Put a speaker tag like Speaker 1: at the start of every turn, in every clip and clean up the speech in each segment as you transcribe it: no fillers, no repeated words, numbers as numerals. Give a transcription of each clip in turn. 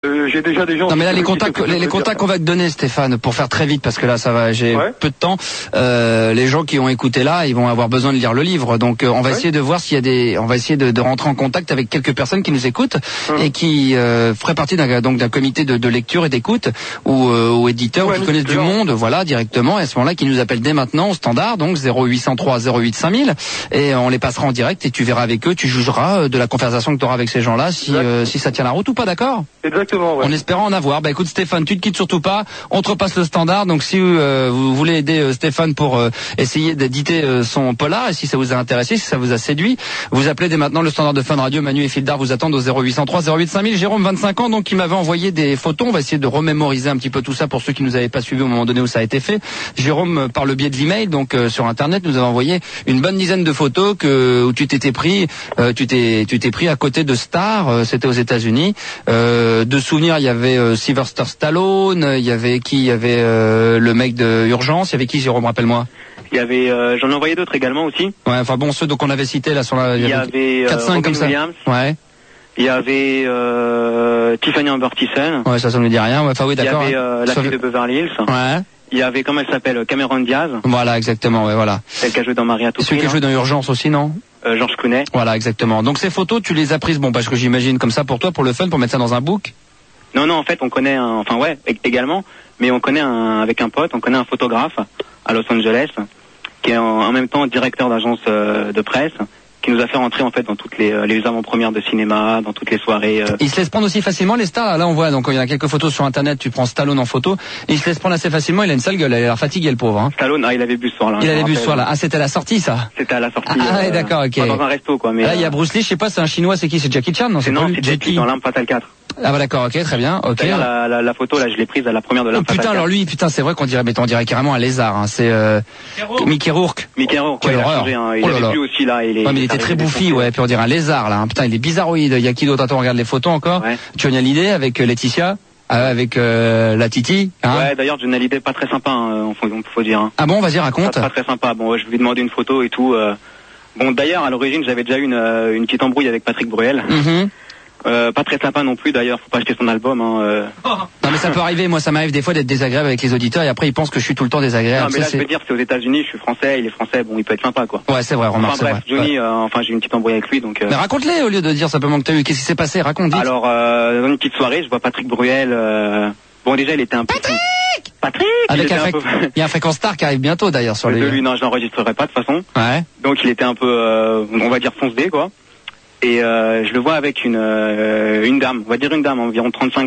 Speaker 1: J'ai déjà des gens.
Speaker 2: Non mais là les contacts qu'on va te donner, Stéphane, pour faire très vite parce que là ça va, j'ai peu de temps. Les gens qui ont écouté là, ils vont avoir besoin de lire le livre. Donc on va essayer de voir s'il y a on va essayer de rentrer en contact avec quelques personnes qui nous écoutent et qui feraient partie d'un comité de lecture et d'écoute ou éditeurs ou qui connaissent du monde, voilà, directement. Et à ce moment-là, qui nous appellent dès maintenant au standard, donc 0803 08 5000, et on les passera en direct et tu verras avec eux, tu jugeras de la conversation que tu auras avec ces gens-là si ça tient la route ou pas, d'accord?
Speaker 1: Exactement. Ouais.
Speaker 2: En espérant en avoir. Bah écoute Stéphane, tu te quittes surtout pas. On te repasse le standard. Donc si vous voulez aider Stéphane pour essayer d'éditer son polar, et si ça vous a intéressé, si ça vous a séduit, vous appelez dès maintenant le standard de Fun Radio. Manu et Fildar vous attendent au 0803 08 5000. Jérôme, 25 ans, donc qui m'avait envoyé des photos. On va essayer de remémoriser un petit peu tout ça pour ceux qui nous avaient pas suivis au moment donné où ça a été fait. Jérôme, par le biais de l'email, donc sur internet, nous a envoyé une bonne dizaine de photos où tu t'étais pris, tu t'es pris à côté de stars. C'était aux États-Unis. De souvenirs, il y avait Sylvester Stallone, il y avait le mec de Urgence, il y avait qui, Jérôme, rappelle-moi?
Speaker 3: Il y avait, j'en ai envoyé d'autres également aussi.
Speaker 2: Ouais, enfin bon, ceux qu'on avait cités là sur la.
Speaker 3: Il y avait
Speaker 2: 4-5 comme ça.
Speaker 3: Williams.
Speaker 2: Ouais.
Speaker 3: Il y avait Tiffany Amber Thiessen.
Speaker 2: Ouais, ça me dit rien. Ouais, enfin oui, d'accord.
Speaker 3: Il y avait la fille de Beverly Hills.
Speaker 2: Ouais.
Speaker 3: Il y avait, comment elle s'appelle, Cameron Diaz.
Speaker 2: Voilà, exactement, ouais, voilà.
Speaker 3: Celle qui a joué dans Maria tout.
Speaker 2: Celui qui a joué dans Urgence aussi, non?
Speaker 3: George Clooney.
Speaker 2: Voilà, exactement. Donc ces photos, tu les as prises, bon, parce que j'imagine comme ça pour toi, pour le fun, pour mettre ça dans un book?
Speaker 3: Non, en fait, on connaît également, mais on connaît avec un pote, on connaît un photographe à Los Angeles, qui est en même temps directeur d'agence de presse, qui nous a fait rentrer en fait dans toutes les avant-premières de cinéma, dans toutes les soirées.
Speaker 2: Ils se laissent prendre aussi facilement les stars. Là on voit, donc il y a quelques photos sur internet, tu prends Stallone en photo, et il se laisse prendre assez facilement, il a une sale gueule, il a l'air fatigué le pauvre. Hein.
Speaker 3: Stallone, il avait bu ce soir-là.
Speaker 2: Il avait bu ce soir-là. Ah, c'était à la sortie ça?
Speaker 3: C'était à la sortie.
Speaker 2: Ah ouais, d'accord, ok.
Speaker 3: Dans un resto quoi. Mais
Speaker 2: là il y a Bruce Lee, je sais pas, c'est un chinois, c'est qui? C'est Jackie Chan? Non,
Speaker 3: c'est Jet Li dans L'Arme Fatale 4.
Speaker 2: Ah bah d'accord, ok, très bien, ok.
Speaker 3: D'ailleurs la photo là, je l'ai prise à la première de L'Arme Fatale 4.
Speaker 2: Putain, alors lui, c'est vrai qu'on dirait carrément un lézard. Hein. C'est Mickey Rourke.
Speaker 3: Mickey Rourke.
Speaker 2: Quelle horreur.
Speaker 3: Il avait bu aussi là.
Speaker 2: Ouais, mais il était très bouffi, ouais. Puis on dirait un lézard là. Hein. Putain, il est bizarroïde. Il y a qui d'autre? Attends, on regarde les photos encore. Ouais. Johnny Hallyday avec Laetitia. Avec la Titi. Hein. Ouais,
Speaker 3: d'ailleurs Johnny Hallyday pas très sympa, faut dire. Hein.
Speaker 2: Ah bon, vas-y, raconte.
Speaker 3: Pas très sympa. Bon, je lui ai demandé une photo et tout. Bon, d'ailleurs, à l'origine, j'avais déjà eu une petite embrouille avec Patrick Bruel. Pas très sympa non plus, d'ailleurs, faut pas acheter son album. Hein,
Speaker 2: Non mais ça peut arriver, moi ça m'arrive des fois d'être désagréable avec les auditeurs et après ils pensent que je suis tout le temps désagréable.
Speaker 3: Non mais là je veux dire, c'est aux États-Unis, je suis français, il est français, bon il peut être sympa quoi.
Speaker 2: Ouais c'est vrai, remarque.
Speaker 3: Enfin bref, Johnny, j'ai eu une petite embrouille avec lui donc.
Speaker 2: Mais raconte-les au lieu de dire simplement que t'as eu, qu'est-ce qui s'est passé, raconte vite.
Speaker 3: Alors dans une petite soirée, je vois Patrick Bruel, bon déjà il était un peu... Patrick
Speaker 2: avec il y a un Fréquence Star qui arrive bientôt d'ailleurs sur les...
Speaker 3: De lui, non je l'enregistrerai pas de toute façon.
Speaker 2: Ouais.
Speaker 3: Donc il était un peu, on va dire fonce-dé quoi. Et je le vois avec une dame, on va dire une dame, environ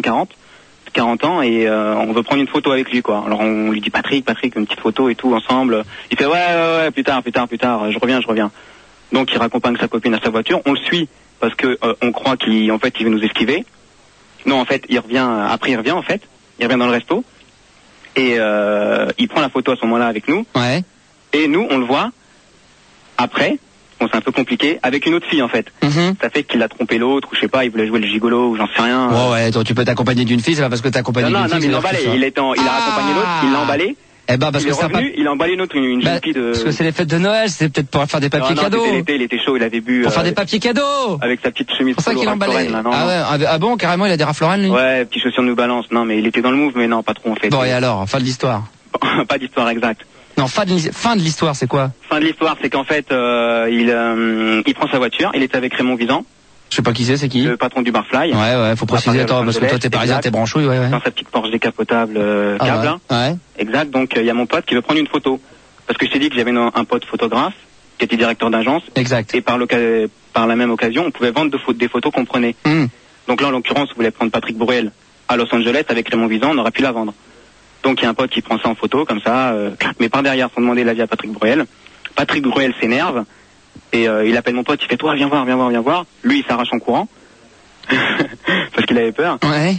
Speaker 3: 35-40 ans, et on veut prendre une photo avec lui, quoi. Alors on lui dit Patrick, une petite photo et tout, ensemble. Il fait ouais, plus tard, je reviens. Donc il raccompagne sa copine à sa voiture, on le suit, parce que on croit qu'il veut nous esquiver. Non, en fait, il revient en fait, il revient dans le resto, et il prend la photo à ce moment-là avec nous.
Speaker 2: Ouais.
Speaker 3: Et nous, on le voit, après... Bon, c'est un peu compliqué, avec une autre fille en fait. Ça fait qu'il a trompé l'autre, ou je sais pas, il voulait jouer le gigolo, ou j'en sais rien.
Speaker 2: Ouais, toi tu peux t'accompagner d'une fille, c'est pas parce que t'es accompagné d'une fille.
Speaker 3: Non, mais il l'a emballé, il a accompagné l'autre, il l'a emballé.
Speaker 2: Eh ben, parce que c'est
Speaker 3: revenu, il a emballé une jeune fille de...
Speaker 2: Parce que c'est les fêtes de Noël, c'est peut-être pour faire des papiers cadeaux.
Speaker 3: Il était chaud, il avait bu...
Speaker 2: Pour faire des papiers cadeaux.
Speaker 3: Avec sa petite chemise.
Speaker 2: C'est pour ça qu'il a emballé. Ah bon, carrément, il a des Ralph Lauren, lui?
Speaker 3: Ouais, petite chaussure New Balance. Non, mais il était dans le move, mais non, pas trop en fait.
Speaker 2: Bon, et alors, fin de l'histoire.
Speaker 3: Pas d'histoire exacte.
Speaker 2: Non, fin de l'histoire, c'est quoi?
Speaker 3: Fin de l'histoire, c'est qu'en fait, il prend sa voiture, il était avec Raymond Visan.
Speaker 2: Je sais pas qui c'est qui?
Speaker 3: Le patron du Barfly.
Speaker 2: Ouais, faut préciser, attends, parce que toi t'es parisien, t'es branchouille, ouais.
Speaker 3: Dans sa petite Porsche décapotable câble.
Speaker 2: Ouais.
Speaker 3: Exact, donc il y a mon pote qui veut prendre une photo. Parce que je t'ai dit que j'avais un pote photographe, qui était directeur d'agence.
Speaker 2: Exact.
Speaker 3: Et par la même occasion, on pouvait vendre des photos qu'on prenait. Donc là, en l'occurrence, on voulait prendre Patrick Bruel à Los Angeles avec Raymond Visan, on aurait pu la vendre. Donc il y a un pote qui prend ça en photo, comme ça, mais par derrière, sans demander l'avis à Patrick Bruel. Patrick Bruel s'énerve, et il appelle mon pote, il fait toi, viens voir. Lui, il s'arrache en courant, parce qu'il avait peur.
Speaker 2: Ouais.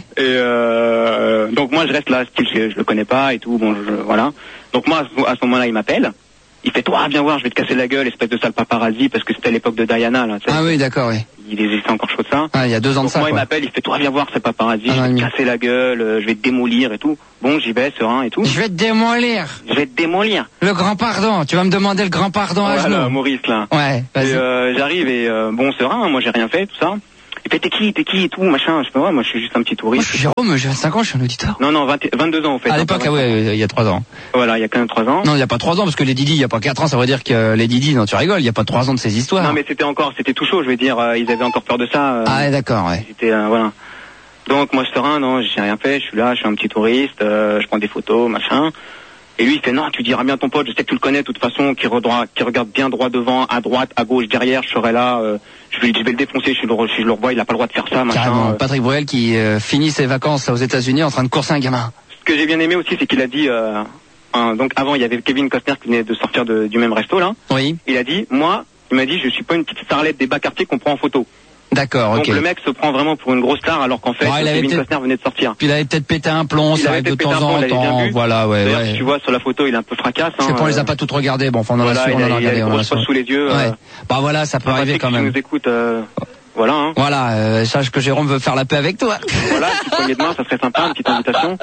Speaker 3: Et donc moi, je reste là, style, je le connais pas et tout, bon, voilà. Donc moi, à ce moment-là, il m'appelle. Il fait toi, viens voir, je vais te casser la gueule, espèce de sale paparazzi, parce que c'était à l'époque de Diana, là.
Speaker 2: Ah oui, d'accord, oui.
Speaker 3: Il était encore chaud de ça.
Speaker 2: Ah, il y a 2 ans de ça.
Speaker 3: Moi, il m'appelle, il fait toi, viens voir, c'est paparazzi, je vais te casser la gueule, je vais te démolir et tout. Bon, j'y vais, serein et tout.
Speaker 2: Je vais te démolir. Le grand pardon, tu vas me demander le grand pardon à genoux.
Speaker 3: Maurice, là.
Speaker 2: Ouais, vas-y.
Speaker 3: Et j'arrive et bon, serein, moi j'ai rien fait, tout ça. Il fait t'es qui et tout, machin. Je fais ouais, moi je suis juste un petit touriste.
Speaker 2: Moi, je suis Jérôme, j'ai 25 ans, je suis un auditeur.
Speaker 3: Non, 22 ans en fait.
Speaker 2: À l'époque, il y a 3 ans.
Speaker 3: Voilà, il y a quand même 3 ans.
Speaker 2: Non, il y a pas 3 ans, parce que les Didi, il y a pas 4 ans, ça veut dire que les Didi, non, tu rigoles, il y a pas 3 ans de ces histoires.
Speaker 3: Non, mais c'était tout chaud, je vais dire, ils avaient encore peur de ça.
Speaker 2: Ah ouais, d'accord, ouais.
Speaker 3: J'étais, voilà. Donc moi serein, non, j'ai rien fait, je suis là, je suis un petit touriste, je prends des photos, machin. Et lui il fait non, tu diras bien ton pote, je sais que tu le connais de toute façon, qui regarde bien droit devant, à droite, à gauche, derrière, je serai là, je vais le défoncer, si je le revois, il a pas le droit de faire ça, machin.
Speaker 2: Carrément, Patrick Bruel qui finit ses vacances aux États-Unis en train de courser un gamin.
Speaker 3: Ce que j'ai bien aimé aussi, c'est qu'il a dit, donc avant il y avait Kevin Costner qui venait de sortir du même resto là.
Speaker 2: Oui.
Speaker 3: Il a dit, il m'a dit, je suis pas une petite starlette des bas quartiers qu'on prend en photo.
Speaker 2: D'accord, ok.
Speaker 3: Donc le mec se prend vraiment pour une grosse star alors qu'en fait Kevin Costner venait de sortir.
Speaker 2: Puis il avait peut-être pété un plomb, ça arrive de temps en temps. Voilà, ouais.
Speaker 3: D'ailleurs, si tu vois sur la photo, il est un peu fracasse.
Speaker 2: Je sais pas, on les a pas toutes regardées. Bon, enfin, on en a regardé.
Speaker 3: Il a une grosse poche sous les yeux.
Speaker 2: Ouais. Bah voilà, ça peut arriver quand même.
Speaker 3: Si tu nous écoutes, voilà. Hein.
Speaker 2: Voilà, sache que Jérôme veut faire la paix avec toi.
Speaker 3: Voilà, une petite poignée de main, ça serait sympa, une petite invitation.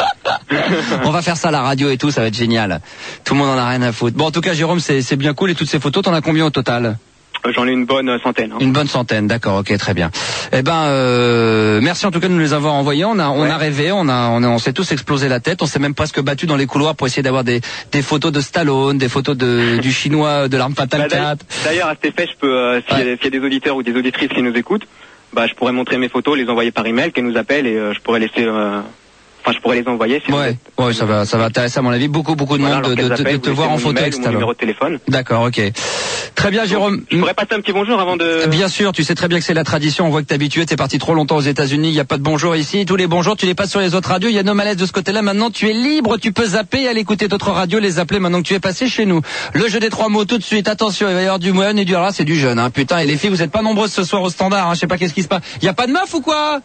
Speaker 2: On va faire ça à la radio et tout, ça va être génial. Tout le monde en a rien à foutre. Bon, en tout cas, Jérôme, c'est bien cool. Et toutes ces photos, t'en as combien au total?
Speaker 3: J'en ai une bonne centaine. Hein.
Speaker 2: Une bonne centaine, d'accord, ok, très bien. Eh ben, merci en tout cas de nous les avoir envoyés. On a rêvé, on s'est tous explosé la tête. On s'est même presque battu dans les couloirs pour essayer d'avoir des photos de Stallone, des photos du chinois de l'arme fatale 4.
Speaker 3: D'ailleurs, à cet effet, je peux, s'il y a des auditeurs ou des auditrices qui nous écoutent, je pourrais montrer mes photos, les envoyer par email, qu'elles nous appellent et je pourrais laisser. Je pourrais les envoyer. Si
Speaker 2: ouais, ça va intéresser à mon avis beaucoup de monde de te voir en photo avec Stallone.
Speaker 3: Numéro de téléphone.
Speaker 2: D'accord, ok. Très bien, Jérôme.
Speaker 3: Donc, je pourrais passer un petit bonjour avant de.
Speaker 2: Bien sûr, tu sais très bien que c'est la tradition. On voit que t'es habitué. T'es parti trop longtemps aux États-Unis. Il y a pas de bonjour ici. Tous les bonjours, tu les passes sur les autres radios. Il y a No Malaise de ce côté-là. Maintenant, tu es libre. Tu peux zapper, aller écouter d'autres radios, les appeler. Maintenant que tu es passé chez nous. Le jeu des 3 mots tout de suite. Attention, il va y avoir du moyen et du là, c'est du jeune. Hein. Putain, et les filles, vous êtes pas nombreuses ce soir au standard. Hein. Je sais pas qu'est-ce qui se passe. Il y a pas de meuf ou quoi?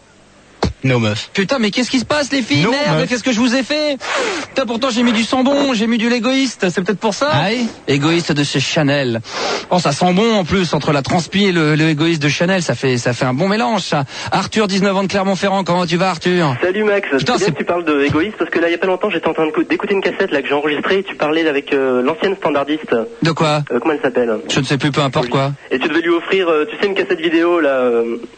Speaker 1: No meuf.
Speaker 2: Putain, mais qu'est-ce qui se passe, les filles?
Speaker 1: No
Speaker 2: Merde,
Speaker 1: meuf.
Speaker 2: qu'est-ce que je vous ai fait? Putain, pourtant j'ai mis du sang bon, j'ai mis du l'égoïste, c'est peut-être pour ça.
Speaker 1: Ah oui?
Speaker 2: Égoïste de chez Chanel. Oh, ça sent bon en plus, entre la transpi et le égoïste de Chanel, ça fait un bon mélange, ça. Arthur, 19 ans de Clermont-Ferrand, comment tu vas, Arthur?
Speaker 4: Salut Max,
Speaker 2: Putain,
Speaker 4: c'est bien que tu parles de égoïste parce que là il y a pas longtemps j'étais en train d'écouter une cassette là que j'ai enregistrée et tu parlais avec l'ancienne standardiste.
Speaker 2: De quoi?
Speaker 4: Comment elle s'appelle?
Speaker 2: Je ne sais plus, peu importe quoi.
Speaker 4: Et tu devais lui offrir, tu sais, une cassette vidéo là.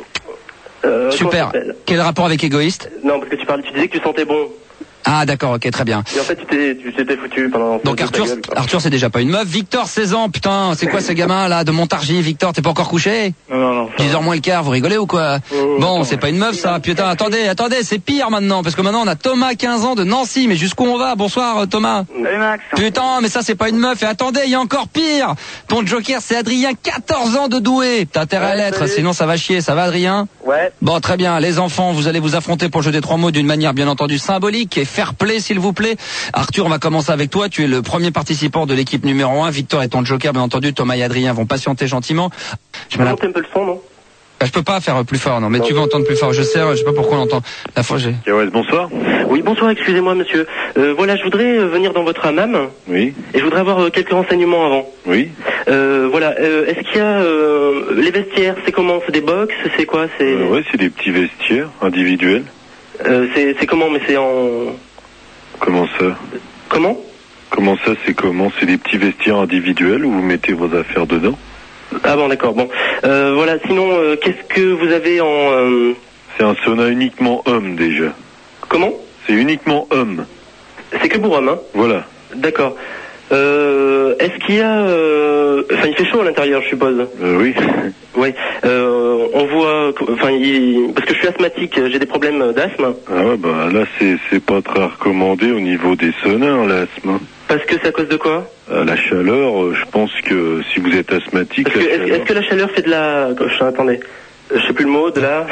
Speaker 2: Super. Quel rapport avec égoïste?
Speaker 4: Non, parce que tu disais que tu sentais bon.
Speaker 2: Ah d'accord, ok, très bien.
Speaker 4: Et en fait tu t'étais foutu pendant.
Speaker 2: Donc Arthur c'est déjà pas une meuf. Victor, 16 ans, putain, c'est quoi ce gamin là de Montargis? Victor, t'es pas encore couché?
Speaker 4: Non.
Speaker 2: 10h moins le quart, vous rigolez ou quoi? Bon, c'est pas une meuf ça, putain, attendez, c'est pire maintenant, parce que maintenant on a Thomas, 15 ans de Nancy, mais jusqu'où on va? Bonsoir Thomas.
Speaker 3: Salut Max.
Speaker 2: Putain, mais ça c'est pas une meuf, et attendez, il y a encore pire. Ton joker c'est Adrien, 14 ans de Douai. T'as intérêt à l'être, sinon ça va chier, ça va Adrien?
Speaker 4: Ouais.
Speaker 2: Bon, très bien, les enfants, vous allez vous affronter pour le jeu des 3 mots d'une manière bien entendu symbolique et fair play s'il vous plaît. Arthur, on va commencer avec toi, tu es le premier participant de l'équipe numéro 1, Victor est ton joker bien entendu, Thomas et Adrien vont patienter gentiment.
Speaker 4: Tu peux monter un peu le son, non?
Speaker 2: Je peux pas faire plus fort, non, mais tu veux entendre plus fort, je sais pas pourquoi on entend. La fois j'ai...
Speaker 5: Bonsoir.
Speaker 4: Oui, bonsoir, excusez-moi monsieur. Voilà, je voudrais venir dans votre hammam.
Speaker 5: Oui.
Speaker 4: Et je voudrais avoir quelques renseignements avant.
Speaker 5: Oui.
Speaker 4: Voilà, est-ce qu'il y a les vestiaires, c'est comment? C'est des box, c'est quoi?
Speaker 5: Ouais, c'est des petits vestiaires individuels.
Speaker 4: C'est comment? Mais c'est en...
Speaker 5: Comment ça?
Speaker 4: Comment?
Speaker 5: Comment ça, c'est comment? C'est des petits vestiaires individuels où vous mettez vos affaires dedans?
Speaker 4: Ah bon, d'accord, bon. Voilà, sinon, qu'est-ce que vous avez en...
Speaker 5: C'est un sauna uniquement homme déjà.
Speaker 4: Comment?
Speaker 5: C'est uniquement homme.
Speaker 4: C'est que pour hommes, hein?
Speaker 5: Voilà.
Speaker 4: D'accord. Est-ce qu'il y a... Enfin, il fait chaud à l'intérieur, je suppose.
Speaker 5: Oui.
Speaker 4: Oui. On voit... Enfin, parce que je suis asthmatique, j'ai des problèmes d'asthme.
Speaker 5: Ah ouais, bah là, c'est pas très recommandé au niveau des saunas, l'asthme.
Speaker 4: Parce que c'est à cause de quoi?
Speaker 5: La chaleur, je pense que si vous êtes asthmatique...
Speaker 4: Est-ce que la chaleur fait de la... Attendez, je sais plus le mot, de la...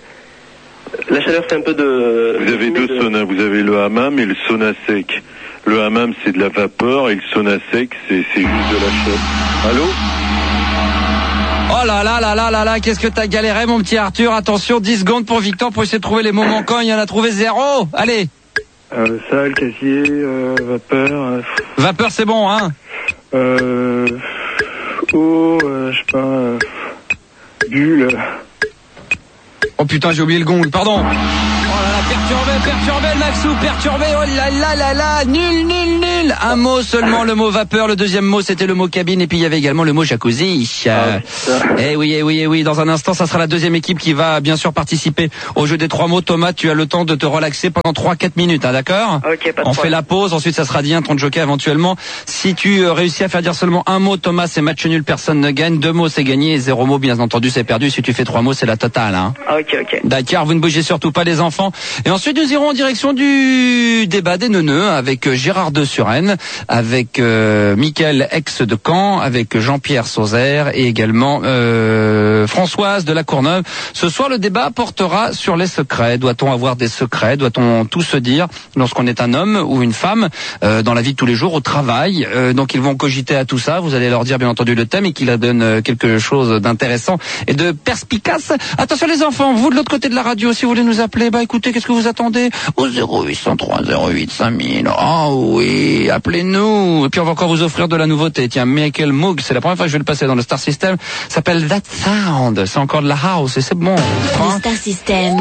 Speaker 4: La chaleur fait un peu de...
Speaker 5: Vous avez deux saunas, vous avez le hammam et le sauna sec. Le hammam, c'est de la vapeur et le sauna sec, c'est juste de la chaleur. Allô?
Speaker 2: Oh là là là là là là, qu'est-ce que t'as galéré mon petit Arthur? Attention, 10 secondes pour Victor pour essayer de trouver les mots manquants, il y en a trouvé 0. Allez.
Speaker 6: Salle, casier, vapeur.
Speaker 2: Vapeur c'est bon, hein?
Speaker 6: Eau, je sais pas, bulle.
Speaker 2: Oh putain, j'ai oublié le gong, pardon. perturbé le Maxou, perturbé, oh là là, nul. Un mot seulement, le mot vapeur, le deuxième mot c'était le mot cabine et puis il y avait également le mot jacuzzi. Eh oui, dans un instant ça sera la deuxième équipe qui va bien sûr participer au jeu des 3 mots. Thomas, tu as le temps de te relaxer pendant 3-4 minutes, hein, d'accord?
Speaker 4: Ok, pas de
Speaker 2: On
Speaker 4: problème.
Speaker 2: fait la pause, ensuite ça sera dit ton joker éventuellement. Si tu réussis à faire dire seulement un mot, Thomas, c'est match nul, personne ne gagne. 2 mots c'est gagné et 0 mots bien entendu c'est perdu. Si tu fais 3 mots c'est la totale, hein.
Speaker 4: Ok.
Speaker 2: D'accord, vous ne bougez surtout pas les enfants. Et ensuite nous irons en direction du débat des neuneux avec Gérard de Suresnes, avec Mickaël Ex de Caen, avec Jean-Pierre Sauzère et également Françoise de la Courneuve. Ce soir le débat portera sur les secrets. Doit-on avoir des secrets? Doit-on tout se dire lorsqu'on est un homme ou une femme dans la vie de tous les jours, au travail? Donc ils vont cogiter à tout ça. Vous allez leur dire bien entendu le thème et qu'il donne quelque chose d'intéressant et de perspicace. Attention les enfants, vous de l'autre côté de la radio, si vous voulez nous appeler, écoutez, qu'est-ce que vous attendez? Au 0803 08 5000. Oh oui, appelez-nous. Et puis on va encore vous offrir de la nouveauté. Tiens, Michael Moog, c'est la première fois que je vais le passer dans le Star System. Ça s'appelle That Sound. C'est encore de la house et c'est bon.
Speaker 1: Le Star System,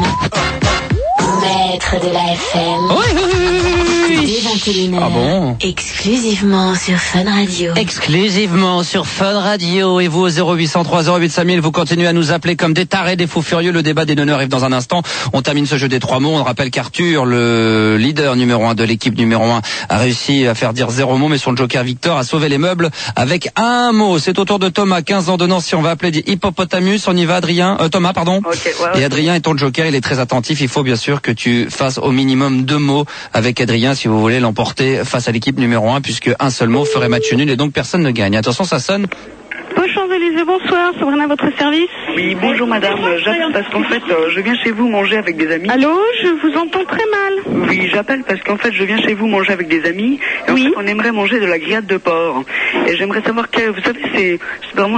Speaker 1: maître de la FM. Dès 21h.
Speaker 2: Ah bon?
Speaker 1: Exclusivement sur Fun Radio.
Speaker 2: Exclusivement sur Fun Radio. Et vous au 0803 08 5000, vous continuez à nous appeler comme des tarés, des fous furieux. Le débat des neuneux arrive dans un instant. On termine ce jeu des 3 mots. On rappelle qu'Arthur, le leader numéro 1 de l'équipe numéro 1, a réussi à faire dire 0 mot, mais son joker Victor a sauvé les meubles avec un mot. C'est au tour de Thomas, 15 ans de Nancy. On va appeler des hippopotamus. On y va, Adrien? Thomas, pardon.
Speaker 4: Ok, ouais.
Speaker 2: Et Adrien est ton joker, il est très attentif. Il faut bien sûr que tu fasses au minimum 2 mots avec Adrien si vous voulez l'emporter face à l'équipe numéro 1, puisque un seul mot ferait match nul et donc personne ne gagne. Attention, ça sonne.
Speaker 7: Champs-Élysées, bonsoir, Sabrina à votre service.
Speaker 8: Oui, bonjour madame, j'appelle parce qu'en fait je viens chez vous manger avec des amis.
Speaker 7: Allô, je vous entends très mal.
Speaker 8: Oui, j'appelle parce qu'en fait je viens chez vous manger avec des amis et en fait on aimerait manger de la grillade de porc. Et j'aimerais savoir vous savez c'est vraiment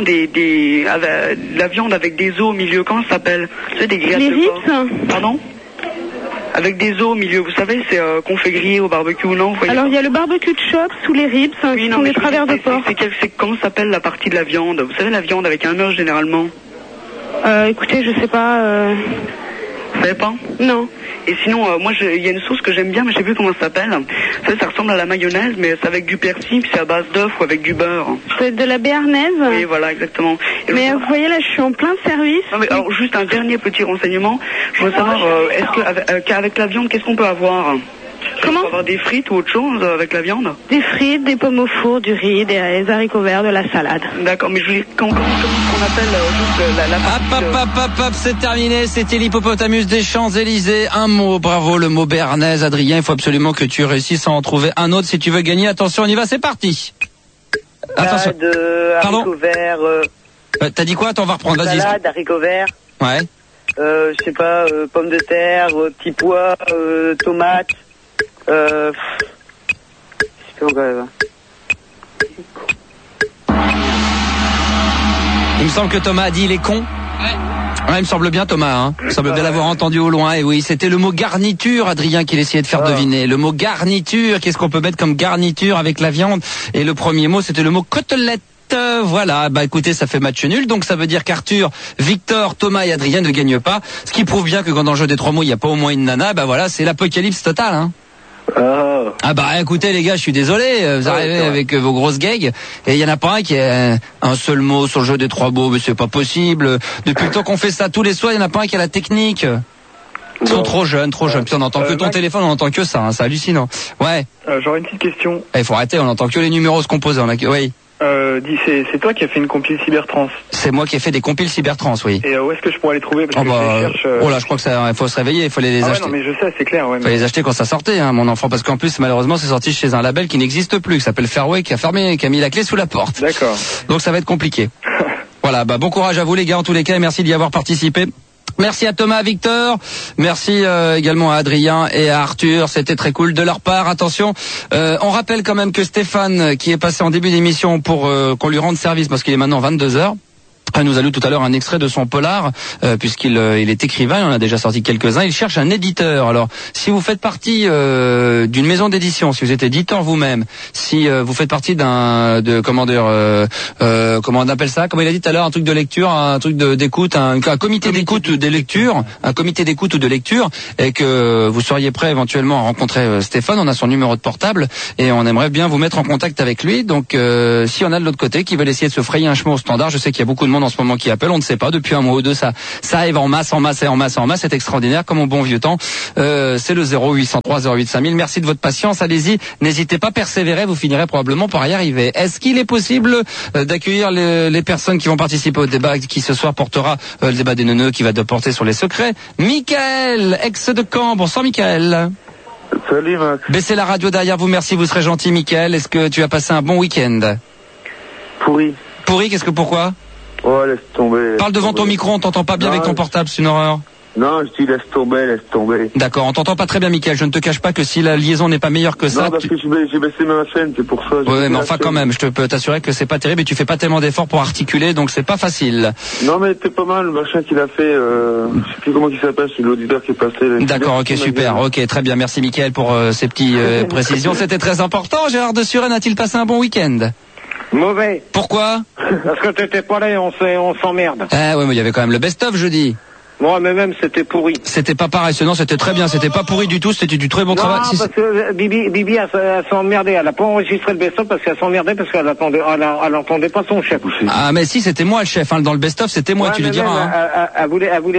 Speaker 8: de la viande avec des os au milieu, comment ça s'appelle? Vous savez, des grillades de porc.
Speaker 7: Les ribs?
Speaker 8: Pardon? Avec des os au milieu, vous savez, c'est qu'on fait griller au barbecue ou non, vous voyez.
Speaker 7: Alors il y a le barbecue de chops sous les ribs, qui sont des travers de porc.
Speaker 8: C'est comment s'appelle la partie de la viande? Vous savez, la viande avec un os généralement.
Speaker 7: Écoutez, je sais pas.
Speaker 8: Vous savez pas?
Speaker 7: Non.
Speaker 8: Et sinon, moi, il y a une sauce que j'aime bien, mais je sais plus comment ça s'appelle. Ça ressemble à la mayonnaise, mais c'est avec du persil, puis c'est à base d'œufs ou avec du beurre.
Speaker 7: C'est de la béarnaise?
Speaker 8: Oui, voilà, exactement. Et
Speaker 7: mais vous voyez, là, je suis en plein service.
Speaker 8: Non, mais alors, juste un dernier petit renseignement. Je veux savoir, est-ce qu'avec la viande, qu'est-ce qu'on peut avoir?
Speaker 7: Comment?
Speaker 8: On peut avoir des frites ou autre chose avec la viande?
Speaker 7: Des frites, des pommes au four, du riz, des haricots verts, de la salade.
Speaker 8: D'accord, mais je voulais comment on appelle juste la
Speaker 2: Hop, c'est terminé. C'était l'hippopotamus des Champs-Élysées. Un mot, bravo, le mot béarnaise. Adrien, il faut absolument que tu réussisses à en trouver un autre si tu veux gagner. Attention, on y va, c'est parti. Attention.
Speaker 8: Haricots verts.
Speaker 2: T'as dit quoi? Attends, on va reprendre. Vas-y.
Speaker 8: Salade, haricots verts.
Speaker 2: Ouais.
Speaker 8: Je sais pas, pommes de terre, petits pois, tomates. Je sais pas
Speaker 2: Il me semble que Thomas a dit il est con. Ouais, il me semble bien Thomas, hein. Il me semble bien l'avoir entendu au loin. Et oui, c'était le mot garniture, Adrien, qu'il essayait de faire deviner. Le mot garniture, qu'est-ce qu'on peut mettre comme garniture avec la viande? Et le premier mot, c'était le mot côtelette. Voilà, écoutez, ça fait match nul, donc ça veut dire qu'Arthur, Victor, Thomas et Adrien ne gagnent pas, ce qui prouve bien que quand dans le jeu des 3 mots il n'y a pas au moins une nana, voilà, c'est l'apocalypse totale, hein. Écoutez les gars, je suis désolé, vous arrivez avec vos grosses gags et il y en a pas un qui a un seul mot sur le jeu des 3 mots, mais c'est pas possible. Depuis le temps qu'on fait ça tous les soirs, il y en a pas un qui a la technique. Ils sont trop jeunes. Puis on entend que ton téléphone, on entend que ça, hein, c'est hallucinant. Ouais.
Speaker 6: J'aurais une petite question.
Speaker 2: Il faut arrêter, on entend que les numéros se composent. Oui.
Speaker 6: C'est toi qui as fait une compile Cybertrans.
Speaker 2: C'est moi qui ai fait des compiles Cybertrans, oui.
Speaker 6: Et où est-ce que je pourrais les trouver? Parce que
Speaker 2: je crois que ça, il faut se réveiller, il faut les acheter.
Speaker 6: Non mais je sais, c'est clair. Ouais,
Speaker 2: faut les acheter quand ça sortait, hein, mon enfant, parce qu'en plus malheureusement c'est sorti chez un label qui n'existe plus, qui s'appelle Fairway, qui a fermé, qui a mis la clé sous la porte.
Speaker 6: D'accord.
Speaker 2: Donc ça va être compliqué. Voilà, bon courage à vous les gars en tous les cas, et merci d'y avoir participé. Merci à Thomas, Victor, merci également à Adrien et à Arthur, c'était très cool de leur part. Attention, on rappelle quand même que Stéphane, qui est passé en début d'émission pour qu'on lui rende service, parce qu'il est maintenant 22h, Il nous a lu tout à l'heure un extrait de son polar, puisqu'il est écrivain, il en a déjà sorti quelques-uns. Il cherche un éditeur. Alors, si vous faites partie d'une maison d'édition, si vous êtes éditeur vous-même, si vous faites partie comment on appelle ça, comme il a dit tout à l'heure, un truc de lecture, un truc d'écoute, un comité d'écoute des lectures, un comité d'écoute ou de lecture, et que vous seriez prêt éventuellement à rencontrer Stéphane, on a son numéro de portable et on aimerait bien vous mettre en contact avec lui. Donc, si on a de l'autre côté qui veulent essayer de se frayer un chemin au standard, je sais qu'il y a beaucoup de monde en ce moment qui appelle, on ne sait pas, depuis un mois ou deux, ça arrive en masse, c'est extraordinaire, comme au bon vieux temps. C'est le 0803 08 5000. Merci de votre patience, allez-y, n'hésitez pas, persévérez, vous finirez probablement par y arriver. Est-ce qu'il est possible d'accueillir les personnes qui vont participer au débat qui ce soir portera le débat des neuneux qui va porter sur les secrets? Michael, ex de Caen, bonsoir Michael.
Speaker 5: Salut Max.
Speaker 2: Baissez la radio derrière vous, merci, vous serez gentil Michael. Est-ce que tu as passé un bon week-end?
Speaker 5: Pourri,
Speaker 2: pourquoi?
Speaker 5: Oh, laisse tomber.
Speaker 2: Parle devant ton micro, on t'entend pas bien avec ton portable, c'est une horreur.
Speaker 5: Non, je dis laisse tomber.
Speaker 2: D'accord, on t'entend pas très bien Michael, je ne te cache pas que si la liaison n'est pas meilleure que ça...
Speaker 5: Non, parce que j'ai baissé ma chaîne, c'est pour ça.
Speaker 2: Ouais, mais enfin quand même, je peux t'assurer que c'est pas terrible et tu fais pas tellement d'efforts pour articuler, donc c'est pas facile.
Speaker 5: Non, mais t'es pas mal, le machin qu'il a fait, je sais plus comment il s'appelle, c'est l'auditeur qui est passé.
Speaker 2: D'accord, ok, super, ok, très bien, merci Michael pour ces petites précisions, c'était très important. Gérard de Suresnes a-t-il passé un bon week-end?
Speaker 9: Mauvais.
Speaker 2: Pourquoi?
Speaker 9: Parce que t'étais pas là et on s'emmerde.
Speaker 2: Ah ouais, mais il y avait quand même le best-of jeudi.
Speaker 9: Moi, mais même, c'était pourri.
Speaker 2: C'était pas pareil, non, c'était très bien, c'était pas pourri du tout, c'était du très bon travail.
Speaker 9: Non, parce que Bibi, elle s'est emmerdée, elle a pas enregistré le best-of parce qu'elle s'emmerdait parce qu'elle entendait pas son chef.
Speaker 2: Ah, mais si, c'était moi le chef, dans le best-of, c'était moi, tu le diras.
Speaker 9: Elle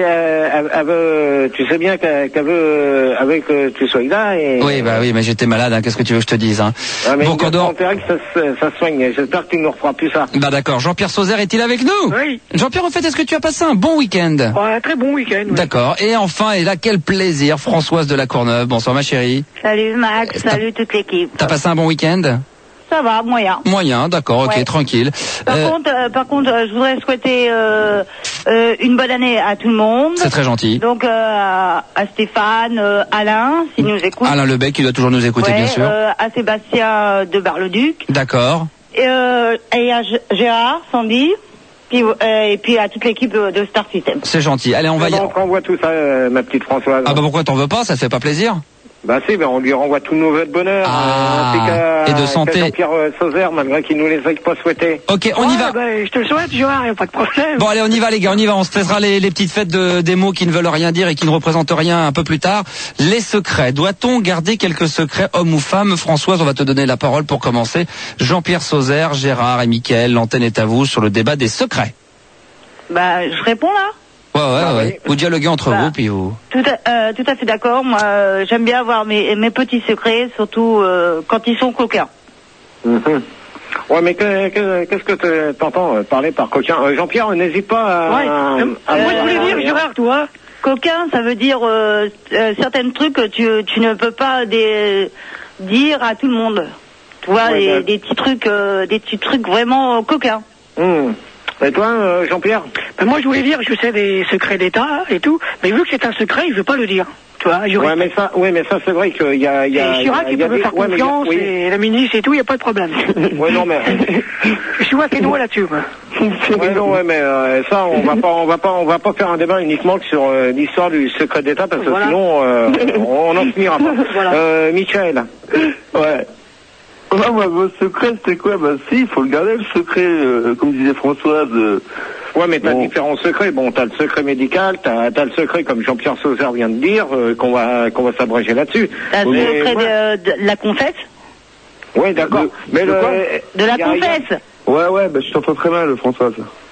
Speaker 9: veut, tu sais bien qu'elle veut, que tu sois là et...
Speaker 2: Oui, mais j'étais malade, qu'est-ce que tu veux que je te dise,
Speaker 9: mais
Speaker 2: bon, Candor.
Speaker 9: Intérêt que ça soigne, j'espère que tu ne nous referas plus ça.
Speaker 2: Bah d'accord, Jean-Pierre Sauzère est-il avec nous?
Speaker 10: Oui.
Speaker 2: Jean-Pierre, en fait, est-ce que tu as passé un bon week-end?
Speaker 10: Ouais, très bon week-end. Oui.
Speaker 2: D'accord, et enfin, et là, quel plaisir, Françoise de la Courneuve, bonsoir ma chérie.
Speaker 11: Salut Max, salut toute l'équipe.
Speaker 2: T'as passé un bon week-end?
Speaker 11: Ça va, moyen.
Speaker 2: Moyen, d'accord, ok,
Speaker 11: ouais.
Speaker 2: Tranquille.
Speaker 11: Par contre, je voudrais souhaiter une bonne année à tout le monde.
Speaker 2: C'est très gentil.
Speaker 11: Donc à Stéphane, Alain, s'il nous écoute.
Speaker 2: Alain Lebec, qui doit toujours nous écouter, bien sûr.
Speaker 11: À Sébastien de Bar-le-Duc.
Speaker 2: D'accord.
Speaker 11: Et à Gérard, Sandy. Et puis à toute l'équipe de Star System.
Speaker 2: C'est gentil. Allez, on va y...
Speaker 9: On renvoie tout ça, ma petite Françoise.
Speaker 2: Ah bah pourquoi t'en veux pas? Ça te fait pas plaisir?
Speaker 9: Bah si, on lui renvoie tous nos vœux de bonheur.
Speaker 2: Et de santé.
Speaker 9: Jean-Pierre Sauzère, malgré qu'il nous les ait pas souhaités.
Speaker 2: Ok, on y va.
Speaker 10: Bah, je te le souhaite, Gérard, y a pas de problème.
Speaker 2: Bon allez, on y va les gars, on y va. On se taisera les petites fêtes des mots qui ne veulent rien dire et qui ne représentent rien un peu plus tard. Les secrets. Doit-on garder quelques secrets, hommes ou femmes? Françoise, on va te donner la parole pour commencer. Jean-Pierre Sauzère, Gérard et Mickaël, l'antenne est à vous sur le débat des secrets.
Speaker 11: Bah, je réponds là.
Speaker 2: Ouais. Vous dialoguez entre vous, puis vous...
Speaker 11: Tout à fait d'accord. Moi, j'aime bien avoir mes petits secrets, surtout quand ils sont coquins.
Speaker 9: Ouais, mais qu'est-ce que t'entends parler par coquin? Jean-Pierre, n'hésite pas à...
Speaker 10: moi, je voulais dire, Gérard, toi.
Speaker 11: Coquin, ça veut dire certains trucs que tu ne peux pas dire à tout le monde. Tu vois, des petits trucs vraiment coquins.
Speaker 9: Et toi, Jean-Pierre?
Speaker 10: Moi, je voulais dire, je sais des secrets d'État et tout, mais vu que c'est un secret, il veut pas le dire. Tu vois,
Speaker 9: ouais, mais ça, c'est vrai qu'il y a...
Speaker 10: Chirac, il peut me faire confiance, et la ministre et tout, il n'y a pas de problème.
Speaker 9: Ouais, non, mais...
Speaker 10: Je suis assez doué là-dessus, quoi.
Speaker 9: Ouais, mais ça, on va pas faire un débat uniquement sur l'histoire du secret d'État, parce que sinon, on n'en finira pas. Voilà. Michael.
Speaker 5: Ouais. Ah, mon secret, c'était quoi? Bah si, il faut le garder, le secret, comme disait Françoise.
Speaker 9: Ouais, mais t'as différents secrets. Bon, t'as le secret médical, t'as le secret, comme Jean-Pierre Sauzère vient de dire, qu'on va s'abréger là-dessus.
Speaker 11: T'as le secret de la confesse?
Speaker 9: Ouais, d'accord. Mais
Speaker 11: de la confesse?
Speaker 5: Ouais, bah je t'entends très mal, Françoise.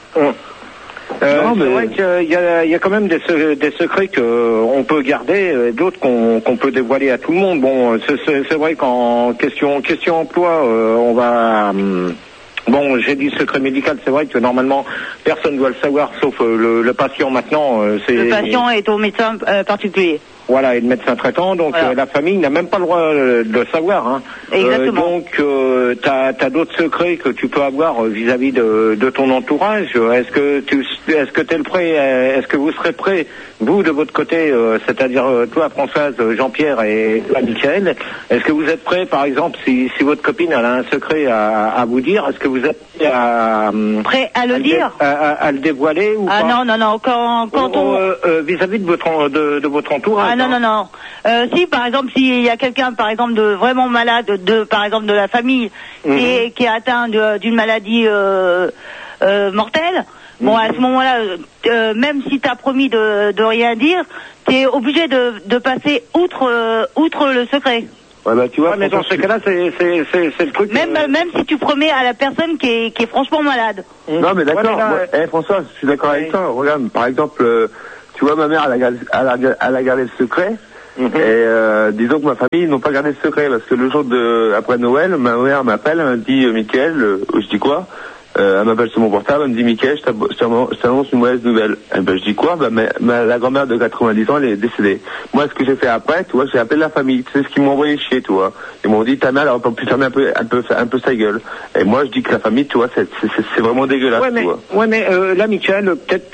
Speaker 9: C'est vrai qu'il y a quand même des secrets qu'on peut garder, d'autres qu'on peut dévoiler à tout le monde. Bon, c'est vrai qu'en question emploi, on va... Bon, j'ai dit secret médical, c'est vrai que normalement, personne ne doit le savoir, sauf le patient maintenant.
Speaker 11: Le patient est au médecin particulier.
Speaker 9: Voilà, et le médecin traitant, donc
Speaker 11: Voilà.
Speaker 9: la famille n'a même pas le droit de le savoir. Hein.
Speaker 11: Exactement.
Speaker 9: Donc, t'as d'autres secrets que tu peux avoir vis-à-vis de ton entourage. Est-ce que t'es prêt, est-ce que vous serez prêts, vous de votre côté, c'est-à-dire toi Françoise, Jean-Pierre et toi Michael, est-ce que vous êtes prêts, par exemple, si votre copine elle a un secret à vous dire, est-ce que vous êtes
Speaker 11: prêt à le dire,
Speaker 9: à le dévoiler ou pas?
Speaker 11: Non, quand on
Speaker 9: vis-à-vis de votre entourage.
Speaker 11: Non. Si par exemple s'il y a quelqu'un par exemple de vraiment malade par exemple de la famille qui est atteint d'une maladie mortelle, bon à ce moment-là même si t'as promis de rien dire, t'es obligé de passer outre le secret.
Speaker 9: Ouais, bah tu vois, mais dans ce cas-là, c'est le truc.
Speaker 11: Même si tu promets à la personne qui est franchement malade.
Speaker 12: Non mais d'accord. François, je suis d'accord avec toi. Regarde, par exemple. Tu vois, ma mère, elle a gardé le secret. Et disons que ma famille n'ont pas gardé le secret parce que le jour après Noël, ma mère m'appelle, elle me dit Mickaël, je dis quoi? Elle m'appelle sur mon portable, elle me dit Mickaël, je t'annonce une mauvaise nouvelle. Et ben je dis quoi? La grand-mère de 90 ans, elle est décédée. Moi, ce que j'ai fait après, tu vois, j'ai appelé la famille. Tu sais ce qu'ils m'ont envoyé chier, tu vois. Ils m'ont dit ta mère, elle aurait pas pu fermer un peu sa gueule. Et moi, je dis que la famille, tu vois, c'est vraiment dégueulasse.
Speaker 9: Ouais, mais,
Speaker 12: tu vois.
Speaker 9: Ouais, mais là, Michael, peut-être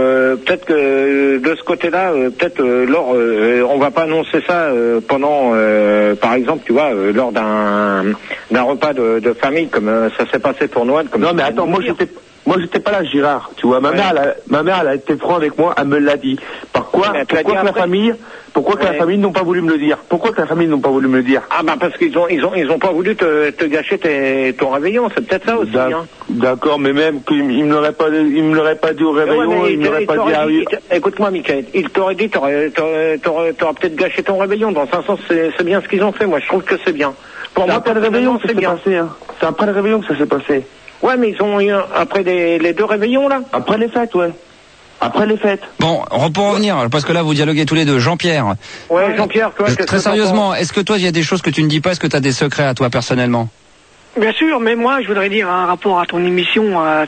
Speaker 9: que de ce côté-là, Laure, on va pas annoncer ça pendant, par exemple, tu vois, lors d'un repas de famille, comme ça s'est passé pour Noël. Comme
Speaker 12: non, mais attends, moi j'étais pas là, Girard, tu vois. Ma mère, elle a été franc avec moi, elle me l'a dit. Pourquoi que la famille n'ont pas voulu me le dire? Pourquoi que la famille n'ont pas voulu me le dire?
Speaker 9: Ah bah parce qu'ils ont pas voulu te gâcher ton réveillon, c'est peut-être ça aussi.
Speaker 12: D'accord, mais même qu'ils me l'auraient pas dit au réveillon, ils me l'auraient pas dit.
Speaker 9: Écoute-moi, Michael, ils t'auraient dit, t'aurais peut-être gâché ton réveillon. Dans un sens, c'est bien ce qu'ils ont fait. Moi, je trouve que c'est bien. Pour moi,
Speaker 12: après le réveillon, c'est bien. C'est après le réveillon que ça s'est passé.
Speaker 9: Ouais, mais ils ont eu après les deux réveillons là.
Speaker 12: Après les fêtes, ouais. Après les fêtes.
Speaker 2: Bon, pour revenir, parce que là vous dialoguez tous les deux. Jean-Pierre.
Speaker 9: Ouais, Jean-Pierre, toi,
Speaker 2: très sérieusement, est-ce que toi il y a des choses que tu ne dis pas? Est-ce que tu as des secrets à toi personnellement?
Speaker 10: Bien sûr, mais moi, je voudrais dire un rapport à ton émission,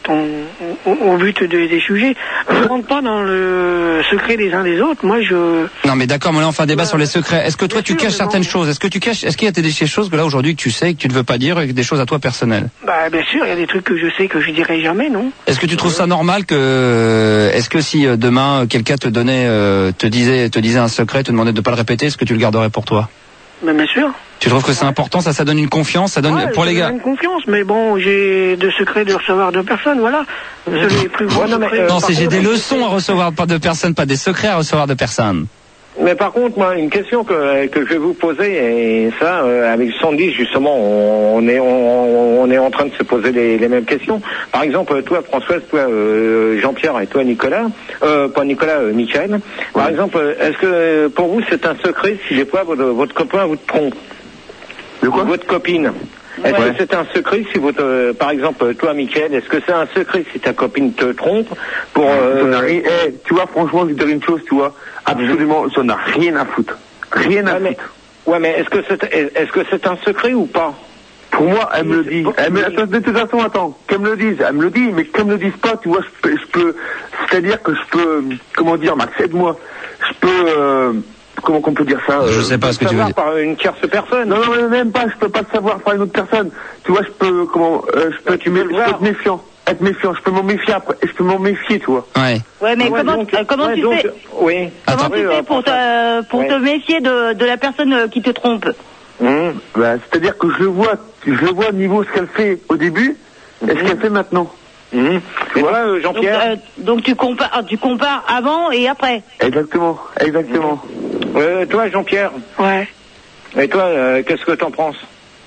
Speaker 10: au but des sujets. Je rentre pas dans le secret des uns des autres. Moi,
Speaker 2: Non, mais d'accord, mais là on fait un débat sur les secrets. Est-ce que toi tu caches certaines choses? Est-ce qu'il y a des choses que là aujourd'hui que tu sais que tu ne veux pas dire, et des choses à toi personnelles?
Speaker 10: Bah, bien sûr, il y a des trucs que je sais que je dirai jamais, non?
Speaker 2: Est-ce que tu trouves ça normal est-ce que si demain quelqu'un te disait un secret, te demandait de pas le répéter, est-ce que tu le garderais pour toi?
Speaker 10: Ben, bien sûr.
Speaker 2: Tu trouves que c'est important, ça donne une confiance, ça donne pour les gars.
Speaker 10: Ça donne une confiance, mais bon, j'ai de secrets de recevoir de personnes, voilà. C'est les plus gros secrets.
Speaker 2: Non, j'ai des leçons à recevoir pas de personnes, pas des secrets à recevoir de personnes.
Speaker 9: Mais par contre, moi, une question que je vais vous poser, et ça, avec Sandy, justement, on est en train de se poser les mêmes questions. Par exemple, toi, Françoise, toi, Jean-Pierre, et toi, Nicolas, pas Nicolas, Michael. Par exemple, est-ce que pour vous, c'est un secret si des fois votre copain vous trompe?
Speaker 12: De quoi?
Speaker 9: Votre copine. Est-ce que c'est un secret si par exemple, toi, Michael, est-ce que c'est un secret si ta copine te trompe pour,
Speaker 12: tu vois, franchement, je vais te dire une chose, tu vois, absolument, ça n'a rien à foutre. Rien à foutre.
Speaker 9: Ouais, mais est-ce que c'est un secret ou pas?
Speaker 12: Pour moi, elle me le dit. De toute façon, attends, qu'elle me le dise, elle me le dit, mais qu'elle me le dise pas, tu vois, je peux, c'est-à-dire que je peux, comment dire, Max, aide-moi, je peux, comment qu'on peut dire ça?
Speaker 2: Je sais pas ce que tu veux dire.
Speaker 9: Par une tierce personne.
Speaker 12: Non, même pas, je peux pas le savoir par une autre personne. Tu vois, je peux être méfiant. Être méfiant, je peux m'en méfier après, je peux m'en méfier, tu vois.
Speaker 2: Ouais.
Speaker 11: Ouais, mais comment tu fais Comment tu fais pour te méfier de la personne qui te trompe?
Speaker 12: C'est-à-dire que je le vois au niveau ce qu'elle fait au début et ce qu'elle fait maintenant.
Speaker 9: Tu vois, Jean-Pierre.
Speaker 11: Donc tu compares avant et après.
Speaker 12: Exactement.
Speaker 9: Toi, Jean-Pierre.
Speaker 10: Ouais.
Speaker 9: Et toi, qu'est-ce que t'en penses?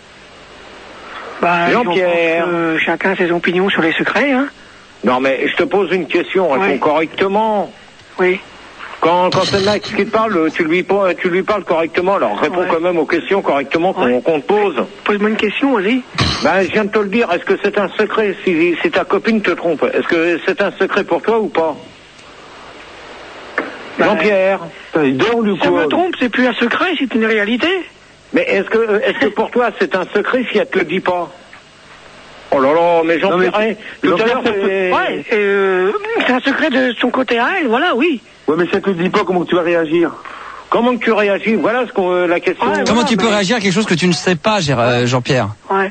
Speaker 10: Bah,
Speaker 9: Jean-Pierre.
Speaker 10: Chacun ses opinions sur les secrets, hein.
Speaker 9: Non, mais je te pose une question, réponds correctement.
Speaker 10: Oui.
Speaker 9: Quand c'est le mec qui te parle, tu lui parles correctement, alors réponds quand même aux questions correctement qu'on te pose.
Speaker 10: Pose-moi une question, vas-y.
Speaker 9: Ben, je viens de te le dire, est-ce que c'est un secret si ta copine te trompe? Est-ce que c'est un secret pour toi ou pas? Jean-Pierre.
Speaker 12: Il dort ou quoi?
Speaker 10: Si elle me trompe, c'est plus un secret, c'est une réalité.
Speaker 9: Mais est-ce que pour toi c'est un secret si elle te le dit pas? Oh là là, mais Jean-Pierre, tout à l'heure
Speaker 10: c'est un secret de son côté à elle, voilà, oui.
Speaker 12: Ouais, mais si elle te le dit pas, comment tu vas réagir?
Speaker 9: Comment tu réagis? Voilà la question.
Speaker 2: Ouais, comment tu peux réagir à quelque chose que tu ne sais pas, Jean-Pierre?
Speaker 10: Ouais.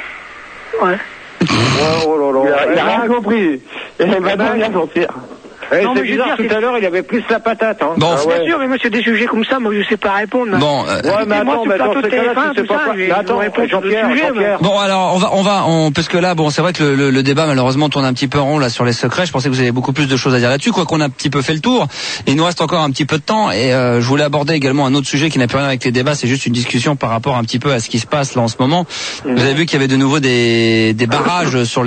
Speaker 9: Oh là là.
Speaker 12: Il a rien compris. Jean-Pierre.
Speaker 9: Non, c'est bizarre, tout à l'heure, il avait plus la patate. Hein.
Speaker 2: Bon,
Speaker 10: bien sûr, mais moi, c'est des sujets comme ça, moi, je sais pas répondre.
Speaker 2: Bon,
Speaker 9: ouais, mais attends, dans ce cas-là, tu sais pas quoi. Mais attends, Jean-Pierre.
Speaker 2: Bon, alors, parce que là, bon, c'est vrai que le débat, malheureusement, tourne un petit peu rond, là, sur les secrets. Je pensais que vous avez beaucoup plus de choses à dire là-dessus, quoi qu'on a un petit peu fait le tour. Il nous reste encore un petit peu de temps, et je voulais aborder également un autre sujet qui n'a plus rien avec les débats, c'est juste une discussion par rapport un petit peu à ce qui se passe là en ce moment. Vous avez vu qu'il y avait de nouveau des barrages sur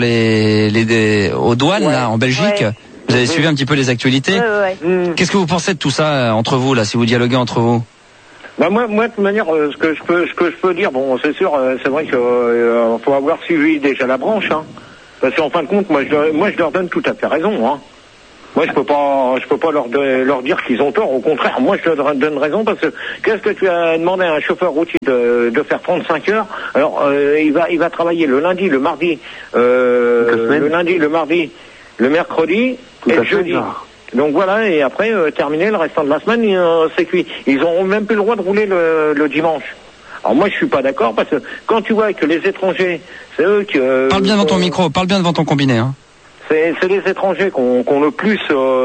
Speaker 2: aux douanes, là, en Belgique. Ouais. Vous avez suivi un petit peu les actualités. Qu'est-ce que vous pensez de tout ça entre vous là, si vous dialoguez entre vous?
Speaker 9: Bah moi de toute manière, ce que je peux dire, bon, c'est sûr, c'est vrai que faut avoir suivi déjà la branche, hein. Parce qu'en fin de compte, moi je leur donne tout à fait raison, hein. Moi je peux pas leur dire qu'ils ont tort. Au contraire, moi je leur donne raison parce que qu'est-ce que tu as demandé à un chauffeur routier de faire 35 heures? Alors il va travailler le lundi, le mardi, le mardi, le mercredi et le jeudi. Donc voilà, et après terminer le restant de la semaine, c'est cuit. Ils n'auront même plus le droit de rouler le dimanche. Alors moi je suis pas d'accord parce que quand tu vois que les étrangers, c'est eux qui...
Speaker 2: Parle bien devant ton micro, parle bien devant ton combiné, hein.
Speaker 9: C'est les étrangers qui ont le plus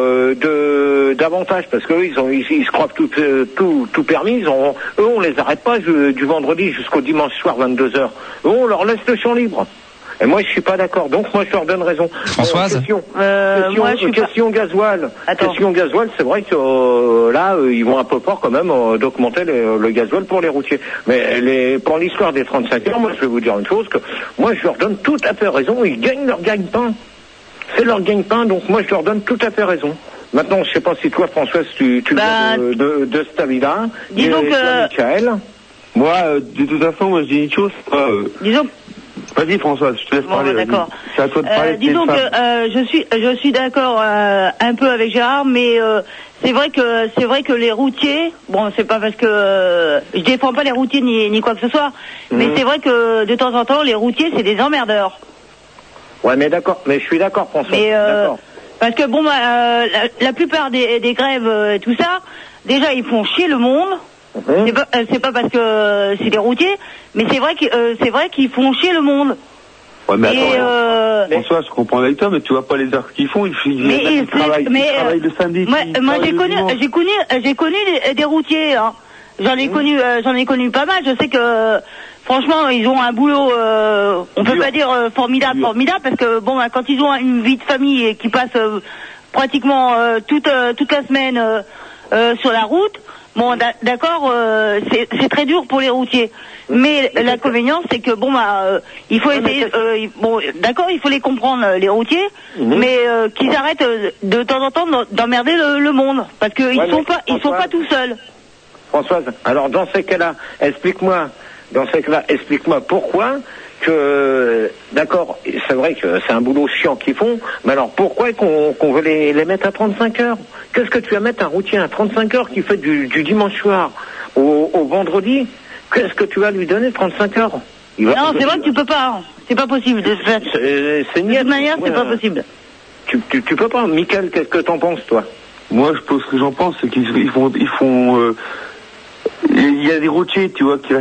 Speaker 9: d'avantages parce qu'eux ils se croient tout permis. Eux on les arrête pas du vendredi jusqu'au dimanche soir 22h. Eux on leur laisse le champ libre. Et moi, je suis pas d'accord. Donc, moi, je leur donne raison.
Speaker 2: Françoise?
Speaker 9: Question gasoil. Question gasoil, c'est vrai que là, ils vont un peu fort quand même d'augmenter le gasoil pour les routiers. Mais pour l'histoire des 35 heures, moi, je vais vous dire une chose, que moi, je leur donne tout à fait raison. Ils gagnent leur gagne-pain. C'est leur gagne-pain, donc moi, je leur donne tout à fait raison. Maintenant, je sais pas si toi, Françoise, tu de cet avis-là.
Speaker 11: Disons que...
Speaker 12: Michael. Moi, de toute façon, moi, je dis une chose.
Speaker 11: Disons.
Speaker 12: Vas-y Françoise, je te laisse parler.
Speaker 11: D'accord.
Speaker 12: C'est à toi de parler.
Speaker 11: Disons que je suis d'accord un peu avec Gérard, mais c'est vrai que les routiers, bon, c'est pas parce que je défends pas les routiers ni quoi que ce soit, mais c'est vrai que de temps en temps les routiers c'est des emmerdeurs.
Speaker 9: Ouais, mais d'accord, mais je suis d'accord, François.
Speaker 11: Mais parce que bon, la plupart des grèves, tout ça, déjà ils font chier le monde. C'est pas parce que c'est des routiers, mais c'est vrai qu'ils font chier le monde.
Speaker 12: Ouais, mais attends, François, je comprends avec toi, mais tu vois pas les heures qu'ils font, ils travaillent le samedi.
Speaker 11: Moi j'ai connu des routiers, hein. J'en ai connu pas mal. Je sais que franchement ils ont un boulot, on peut pas dire formidable, parce que bon, quand ils ont une vie de famille et qu'ils passent pratiquement toute la semaine sur la route. Bon, d'accord, c'est très dur pour les routiers. Mais l'inconvénient, c'est que bon, il faut essayer. Bon, d'accord, il faut les comprendre, les routiers, mais qu'ils arrêtent de temps en temps d'emmerder le monde, parce qu'ils sont pas tout seuls.
Speaker 9: Françoise, alors dans ces cas-là, explique-moi pourquoi que, d'accord, c'est vrai que c'est un boulot chiant qu'ils font, mais alors pourquoi qu'on veut les mettre à 35 heures? Qu'est-ce que tu vas mettre un routier à 35 heures qui fait du dimanche soir au vendredi? Qu'est-ce que tu vas lui donner 35 heures?
Speaker 11: Non, c'est vrai que tu peux pas, hein. C'est pas possible de se faire. De toute manière, c'est pas possible.
Speaker 9: Tu peux pas. Michael, qu'est-ce que t'en penses, toi?
Speaker 12: Moi, ce que j'en pense, c'est qu'ils font il y a des routiers, tu vois, qui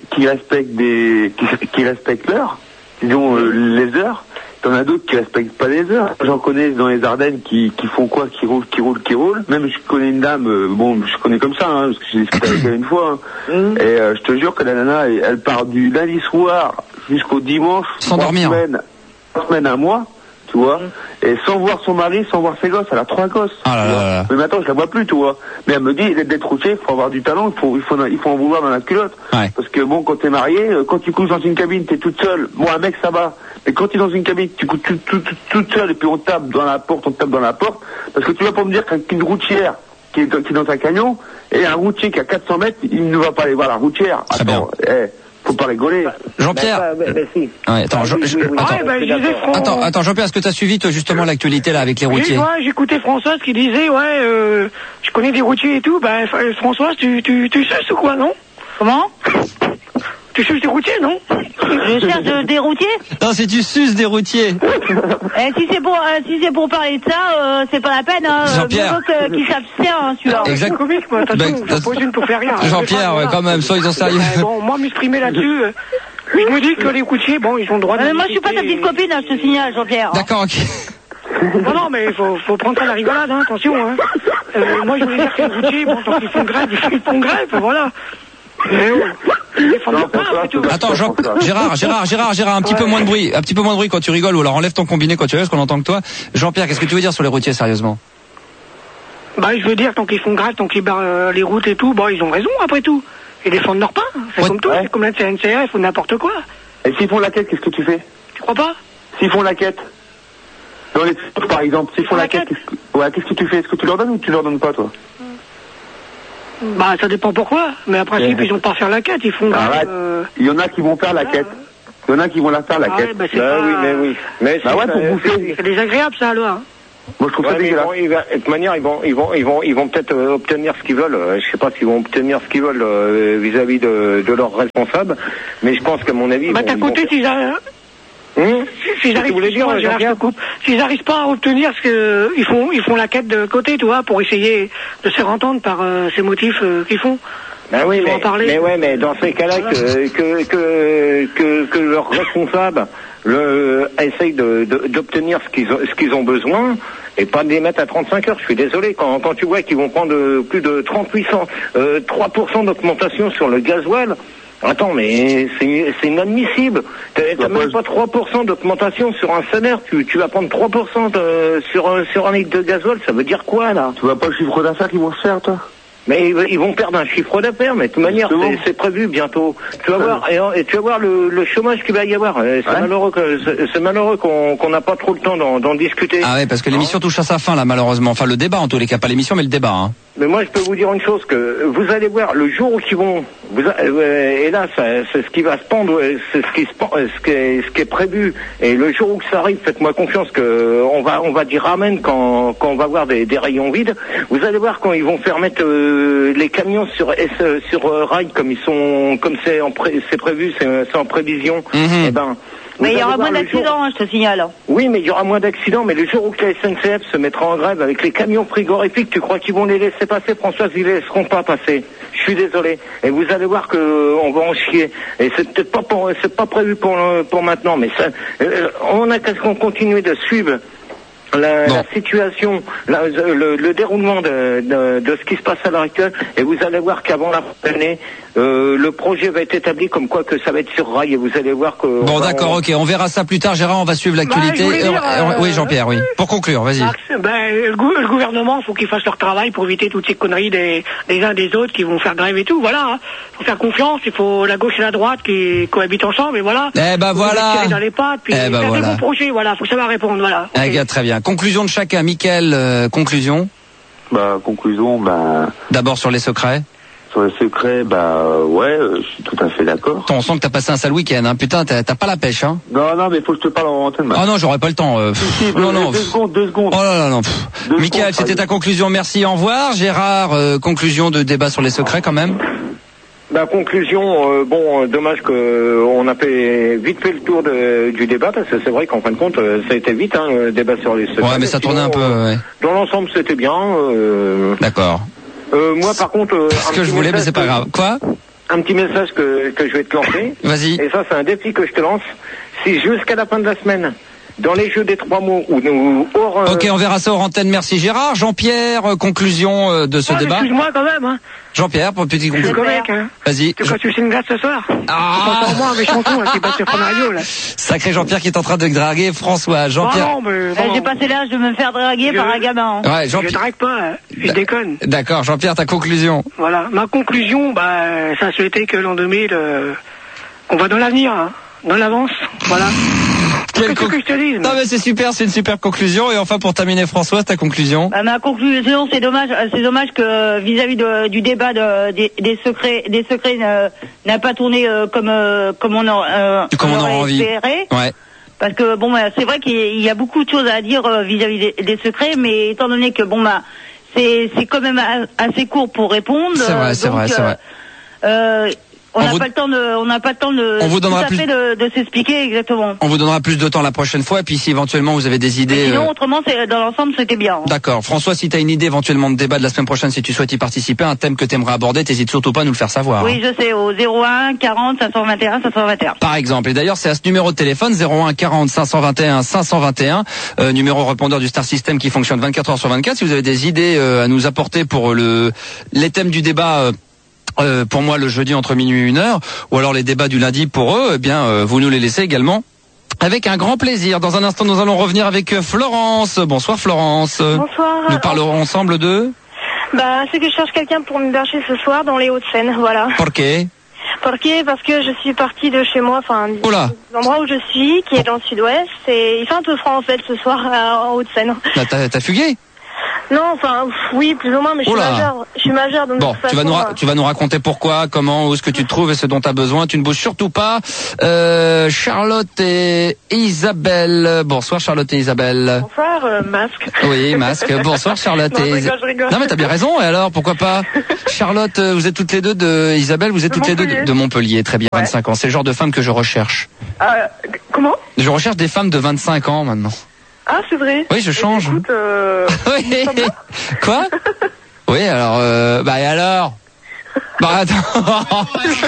Speaker 12: respectent l'heure, disons les heures. T'en as d'autres qui respectent pas les heures. J'en connais dans les Ardennes qui font quoi, qui roulent. Même je connais une dame, je connais comme ça, hein, parce que j'ai discuté avec elle une fois. Hein, et je te jure que la nana, elle part du lundi soir jusqu'au dimanche,
Speaker 2: sans dormir,
Speaker 12: 3 semaines, un mois. Tu vois, et sans voir son mari, sans voir ses gosses, elle a 3 gosses. Mais maintenant, je la vois plus, tu vois. Mais elle me dit, d'être routier, il faut avoir du talent, il faut en vouloir dans la culotte. Ouais. Parce que bon, quand t'es marié, quand tu couches dans une cabine, t'es toute seule. Bon, un mec, ça va. Mais quand t'es dans une cabine, tu couches toute seule, et puis on tape dans la porte, parce que tu vas pas me dire qu'une routière qui est dans un camion, et un routier qui a 400 mètres, il ne va pas aller voir la routière. Attends, faut pas rigoler.
Speaker 2: Jean-Pierre.
Speaker 9: Si.
Speaker 2: Ouais, attends, attends, Jean-Pierre, est-ce que tu as suivi toi justement l'actualité là avec les routiers?
Speaker 10: Oui, j'écoutais Françoise qui disait je connais des routiers et tout. Françoise, tu sais ou quoi, non?
Speaker 11: Comment?
Speaker 10: Tu suces des routiers, non?
Speaker 11: Je cherche des routiers?
Speaker 2: Non, si tu suces des routiers.
Speaker 11: Si c'est pour parler de ça, c'est pas la peine, hein.
Speaker 2: Jean-Pierre.
Speaker 11: Qui s'abstient, hein, celui-là.
Speaker 2: Exact.
Speaker 10: C'est comique, moi. Attention, j'en pose une pour faire rien.
Speaker 2: Jean-Pierre, ouais, quand même, soyons sérieux.
Speaker 10: Bon, moi, m'exprimer là-dessus, je me dis que les routiers, bon, ils ont le droit de...
Speaker 11: Mais moi, je suis pas ta petite copine, hein, je te signale, Jean-Pierre.
Speaker 2: D'accord, ok.
Speaker 10: Non, mais faut prendre ça à la rigolade, hein, attention, hein. Moi, je voulais dire que les routiers, bon, tant qu'ils font grève, ils font grève, voilà.
Speaker 2: Attends, Gérard, un petit peu moins de bruit quand tu rigoles, ou alors enlève ton combiné quand tu veux, parce qu'on entend que toi. Jean-Pierre, qu'est-ce que tu veux dire sur les routiers, sérieusement?
Speaker 10: Bah, je veux dire, tant qu'ils font grève, tant qu'ils barrent les routes et tout, bon, ils ont raison, après tout. Ils défendent leur pain, c'est comme tout, c'est comme la CNCF ou n'importe quoi.
Speaker 12: Et s'ils font la quête, qu'est-ce que tu fais?
Speaker 10: Tu crois pas?
Speaker 12: S'ils font la quête, dans les par exemple, s'ils font la quête, qu'est-ce que tu fais? Est-ce que tu leur donnes ou tu leur donnes pas, toi?
Speaker 10: Bah, ça dépend pourquoi. Mais à principe, ils ont pas à faire la quête, ils font grève.
Speaker 12: Il y en a qui vont faire la quête. Il y en a qui vont la faire, la quête.
Speaker 10: Bah, c'est pas...
Speaker 9: oui. Mais
Speaker 12: bah ouais, pour bouffer.
Speaker 10: C'est désagréable, ça, alors.
Speaker 12: Moi, je trouve ça dégueulasse.
Speaker 9: De toute manière, ils vont peut-être obtenir ce qu'ils veulent. Je sais pas s'ils vont obtenir ce qu'ils veulent vis-à-vis de leurs responsables. Mais je pense qu'à mon avis...
Speaker 10: Bah, t'as compté s'ils arrivent... S'ils n'arrivent pas à obtenir ce que ils font la quête de côté, tu vois, pour essayer de se faire entendre par ces motifs qu'ils font.
Speaker 9: Ben oui, mais dans ces cas-là, que leurs responsables essayent d'obtenir ce qu'ils ont besoin, et pas de les mettre à 35 heures. Je suis désolé, quand tu vois qu'ils vont prendre plus de 3% d'augmentation sur le gasoil. Attends, mais c'est inadmissible. T'as même pas 3% d'augmentation sur un salaire. Tu vas prendre 3% sur un litre de gasoil. Ça veut dire quoi, là?
Speaker 12: Tu vois pas le chiffre d'affaires qu'ils vont se faire, toi?
Speaker 9: Mais ils vont perdre un chiffre d'affaires, mais de toute manière, c'est prévu bientôt. Tu vas voir, et tu vas voir le chômage qu'il va y avoir. C'est malheureux qu'on n'a pas trop le temps d'en discuter.
Speaker 2: Ah ouais, parce que l'émission touche à sa fin, là, malheureusement. Enfin, le débat, en tous les cas, pas l'émission, mais le débat, hein.
Speaker 9: Mais moi, je peux vous dire une chose, que vous allez voir, le jour où ils vont... et là, c'est ce qui va se pendre, c'est ce qui est prévu. Et le jour où ça arrive, faites-moi confiance que on va dire amen quand on va voir des rayons vides. Vous allez voir quand ils vont faire mettre les camions sur rail, comme c'est prévu, c'est en prévision. Eh ben...
Speaker 11: Mais il y aura moins d'accidents, hein, je te signale.
Speaker 9: Oui, mais il y aura moins d'accidents, mais le jour où la SNCF se mettra en grève avec les camions frigorifiques, tu crois qu'ils vont les laisser passer, Françoise? Ils les laisseront pas passer. Je suis désolé. Et vous allez voir que on va en chier. Et c'est peut-être pas c'est pas prévu pour maintenant, mais ça, on a qu'à continuer de suivre la situation, le déroulement de ce qui se passe à l'heure actuelle, et vous allez voir qu'avant la fin de l'année, le projet va être établi comme quoi que ça va être sur rail, et vous allez voir que...
Speaker 2: Bon, d'accord, ok, on verra ça plus tard, Gérard, on va suivre l'actualité. Oui, Jean-Pierre, oui. Pour conclure, vas-y.
Speaker 10: Le gouvernement, faut qu'il fasse leur travail pour éviter toutes ces conneries des uns des autres qui vont faire grève et tout, voilà. Hein. Faut faire confiance, il faut la gauche et la droite qui cohabitent ensemble, et voilà.
Speaker 2: Eh ben voilà.
Speaker 10: Tirer dans les pattes, puis faire des bons projets, voilà, faut savoir répondre, voilà.
Speaker 2: Okay. Très bien. Conclusion de chacun. Mickaël, conclusion.
Speaker 12: Conclusion,
Speaker 2: d'abord sur les secrets.
Speaker 12: Sur les secrets, ouais, je suis tout à fait d'accord.
Speaker 2: On sent que t'as passé un sale week-end, hein. Putain, t'as pas la pêche, hein.
Speaker 12: Non, mais faut que je te parle en antenne.
Speaker 2: Ah non, j'aurais pas le temps. Non.
Speaker 12: 2 secondes.
Speaker 2: Oh là là, non. Mickaël, c'était ta conclusion. Merci, au revoir. Gérard, conclusion de débat sur les secrets, quand même.
Speaker 9: Conclusion, dommage que on a vite fait le tour du débat, parce que c'est vrai qu'en fin de compte, ça a été vite, hein, le débat sur les secrets.
Speaker 2: Ouais, mais ça tournait un peu, ouais.
Speaker 9: Dans l'ensemble, c'était bien.
Speaker 2: D'accord.
Speaker 9: Moi, par contre...
Speaker 2: ce que je voulais, mais c'est pas grave. Quoi?
Speaker 9: Un petit message que je vais te lancer.
Speaker 2: Vas-y.
Speaker 9: Et ça, c'est un défi que je te lance. Si jusqu'à la fin de la semaine, dans les jeux des 3 mots ou hors...
Speaker 2: Ok, on verra ça hors antenne. Merci Gérard. Jean-Pierre, conclusion de ce débat.
Speaker 10: Excuse-moi quand même, hein.
Speaker 2: Jean-Pierre, pour une petite conclusion.
Speaker 10: C'est correct, hein.
Speaker 2: Vas-y.
Speaker 10: Tu crois que tu fais une glace ce soir?
Speaker 2: Ah!
Speaker 10: C'est moi, un méchant con, qui passe sur Fun Radio, là.
Speaker 2: Sacré Jean-Pierre qui est en train de draguer François. Jean-Pierre.
Speaker 10: Non, mais...
Speaker 11: J'ai passé l'âge de me faire draguer par un gamin.
Speaker 2: Hein. Ouais,
Speaker 10: je drague pas, hein. Je déconne.
Speaker 2: D'accord, Jean-Pierre, ta conclusion.
Speaker 10: Voilà. Ma conclusion, ça a souhaité que l'an 2000, on va dans l'avenir, hein. Dans l'avance. Voilà. Qu'est-ce que je te dis?
Speaker 2: Non mais c'est super, c'est une super conclusion. Et enfin pour terminer, François, ta conclusion?
Speaker 11: Ma conclusion, c'est dommage que vis-à-vis du débat des secrets n'a pas tourné comme on aurait
Speaker 2: envie.
Speaker 11: Espéré.
Speaker 2: Ouais.
Speaker 11: Parce que c'est vrai qu'il y a beaucoup de choses à dire vis-à-vis des secrets, mais étant donné que c'est quand même assez court pour répondre.
Speaker 2: C'est vrai.
Speaker 11: On n'a pas le temps de
Speaker 2: on vous donnera
Speaker 11: tout à fait de s'expliquer exactement.
Speaker 2: On vous donnera plus de temps la prochaine fois, et puis si éventuellement vous avez des idées...
Speaker 11: Sinon, autrement, dans l'ensemble, c'était bien. Hein.
Speaker 2: D'accord. François, si tu as une idée éventuellement de débat de la semaine prochaine, si tu souhaites y participer, un thème que tu aimerais aborder, t'hésites surtout pas à nous le faire savoir.
Speaker 11: Oui, je sais, au 01 40 521 521.
Speaker 2: Par exemple. Et d'ailleurs, c'est à ce numéro de téléphone, 01 40 521 521, numéro répondeur du Star System qui fonctionne 24 heures sur 24. Si vous avez des idées à nous apporter pour les thèmes du débat... pour moi le jeudi entre minuit et 1h, ou alors les débats du lundi pour eux, eh bien vous nous les laissez également avec un grand plaisir. Dans un instant, nous allons revenir avec Florence. Bonsoir Florence.
Speaker 13: Bonsoir.
Speaker 2: Nous parlerons ensemble de...
Speaker 13: c'est que je cherche quelqu'un pour m'héberger ce soir dans les Hauts-de-Seine, voilà.
Speaker 2: Pourquoi ?
Speaker 13: Parce que je suis partie de chez moi, l'endroit où je suis, qui est dans le sud-ouest, et il fait un peu froid en fait ce soir en Hauts-de-Seine.
Speaker 2: T'as fugué ?
Speaker 13: Non, oui, plus ou moins, mais je suis majeure, donc
Speaker 2: bon, tu vas nous raconter pourquoi, comment, où est-ce que tu te trouves et ce dont tu as besoin. Tu ne bouges surtout pas. Charlotte et Isabelle. Bonsoir Charlotte et Isabelle.
Speaker 7: Bonsoir, Masque.
Speaker 2: Oui, Masque. Bonsoir Charlotte et Isabelle.
Speaker 7: Je rigole.
Speaker 2: Non mais t'as bien raison, et alors pourquoi pas? Charlotte, vous êtes toutes les deux Isabelle, vous êtes toutes les deux de Montpellier. Très bien, ouais. 25 ans. C'est le genre de femme que je recherche.
Speaker 7: Comment?
Speaker 2: Je recherche des femmes de 25 ans maintenant.
Speaker 7: Ah, c'est vrai.
Speaker 2: Oui, je change.
Speaker 7: Écoute,
Speaker 2: oui. Quoi? Oui, alors, et alors? Attends.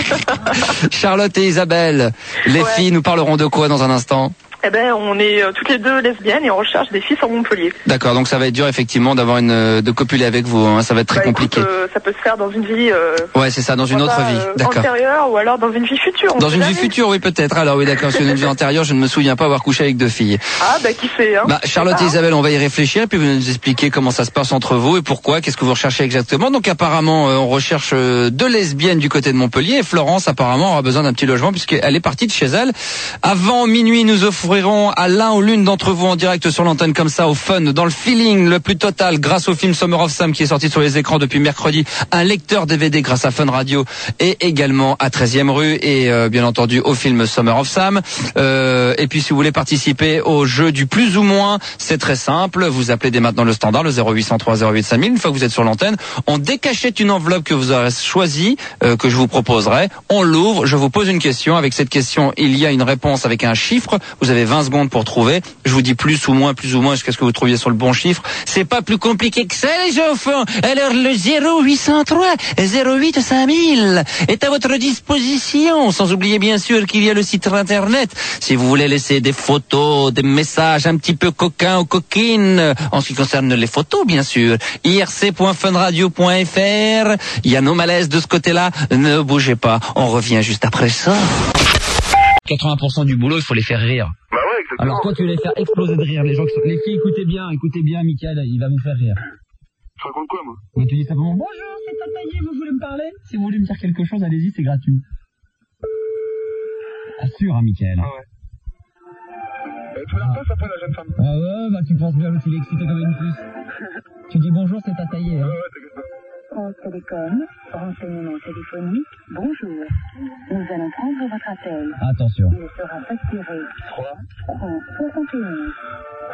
Speaker 2: Charlotte et Isabelle, les filles, nous parlerons de quoi dans un instant?
Speaker 7: On est toutes les deux lesbiennes et on recherche des filles sur Montpellier.
Speaker 2: D'accord, donc ça va être dur effectivement d'avoir de copuler avec vous, hein, ça va être très compliqué.
Speaker 7: Écoute, ça peut se faire dans une vie...
Speaker 2: ouais, c'est ça, dans une autre vie, d'accord.
Speaker 7: Antérieure ou alors dans une vie future.
Speaker 2: Dans une vie future, oui, peut-être. Alors oui, d'accord, sur une vie antérieure, je ne me souviens pas avoir couché avec 2 filles.
Speaker 7: Ah, qui sait, hein.
Speaker 2: Charlotte et Isabelle, on va y réfléchir, et puis vous nous expliquer comment ça se passe entre vous et pourquoi, qu'est-ce que vous recherchez exactement. Donc apparemment, on recherche 2 lesbiennes du côté de Montpellier, et Florence apparemment aura besoin d'un petit logement puisqu'elle est partie de chez elle. Avant minuit, nous offrirons à l'un ou l'une d'entre vous en direct sur l'antenne comme ça, au fun, dans le feeling le plus total, grâce au film Summer of Sam qui est sorti sur les écrans depuis mercredi, un lecteur DVD grâce à Fun Radio et également à 13e rue et bien entendu au film Summer of Sam. Et puis si vous voulez participer au jeu du plus ou moins, c'est très simple, vous appelez dès maintenant le standard, le 0803 08 5000. Une fois que vous êtes sur l'antenne, on décachette une enveloppe que vous aurez choisie, que je vous proposerai, on l'ouvre, je vous pose une question, avec cette question il y a une réponse avec un chiffre, vous avez 20 secondes pour trouver. Je vous dis plus ou moins, jusqu'à ce que vous trouviez sur le bon chiffre. C'est pas plus compliqué que ça, les enfants. Alors, le 0803 08 5000 est à votre disposition. Sans oublier, bien sûr, qu'il y a le site internet. Si vous voulez laisser des photos, des messages un petit peu coquins ou coquines, en ce qui concerne les photos, bien sûr, irc.funradio.fr. Il y a nos malaises de ce côté-là. Ne bougez pas. On revient juste après ça. 80% du boulot, il faut les faire rire.
Speaker 5: Bah ouais, exactement.
Speaker 2: Alors toi, tu vas les faire exploser de rire. Les filles, écoutez bien, Mickaël, il va vous faire rire.
Speaker 5: Tu racontes quoi, moi?
Speaker 2: Moi, tu dis simplement, bonjour, c'est Tataillé, vous voulez me parler? Si vous voulez me dire quelque chose, allez-y, c'est gratuit. Assure, hein, Mickaël.
Speaker 5: Ah ouais. Tu la passes après, la jeune femme?
Speaker 2: Ah ouais, tu penses bien, l'autre, il est excité comme une puce. Tu dis bonjour, c'est Tataillé, hein.
Speaker 5: Ouais, t'inquiète pas.
Speaker 14: France Télécom, renseignement téléphonique, bonjour. Nous allons prendre votre appel.
Speaker 2: Attention.
Speaker 14: Il sera facturé 3 francs 71.